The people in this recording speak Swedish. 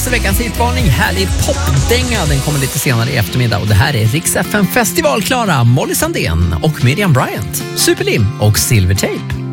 Nästa veckans hitvarning, härlig popdänga. Den kommer lite senare i eftermiddag. Och det här är Rix FM Festivalklara, Molly Sandén och Miriam Bryant, Superlim och Silvertape.